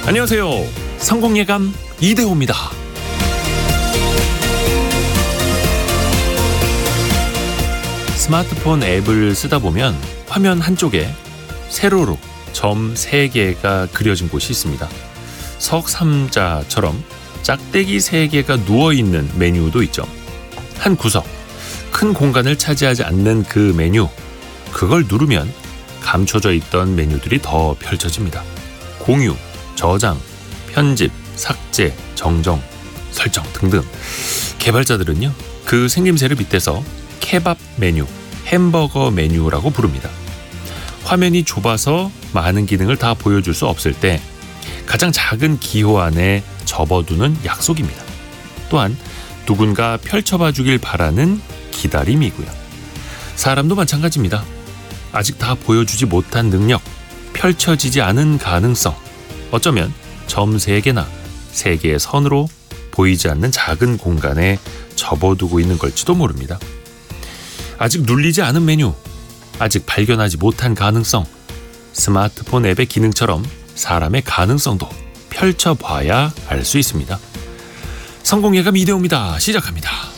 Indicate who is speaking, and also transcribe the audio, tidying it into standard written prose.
Speaker 1: 안녕하세요. 성공예감 이대호입니다. 스마트폰 앱을 쓰다 보면 화면 한쪽에 세로로 점 3개가 그려진 곳이 있습니다. 석삼자처럼 짝대기 3개가 누워있는 메뉴도 있죠. 한 구석, 큰 공간을 차지하지 않는 그 메뉴, 그걸 누르면 감춰져 있던 메뉴들이 더 펼쳐집니다. 공유, 저장, 편집, 삭제, 정정, 설정 등등. 개발자들은요, 그 생김새를 빗대서 케밥 메뉴, 햄버거 메뉴라고 부릅니다. 화면이 좁아서 많은 기능을 다 보여줄 수 없을 때 가장 작은 기호 안에 접어두는 약속입니다. 또한 누군가 펼쳐봐 주길 바라는 기다림이고요. 사람도 마찬가지입니다. 아직 다 보여주지 못한 능력, 펼쳐지지 않은 가능성, 어쩌면 점 3개나 3개의 선으로 보이지 않는 작은 공간에 접어두고 있는 걸지도 모릅니다. 아직 눌리지 않은 메뉴, 아직 발견하지 못한 가능성, 스마트폰 앱의 기능처럼 사람의 가능성도 펼쳐봐야 알 수 있습니다. 성공예감 이대호입니다. 시작합니다.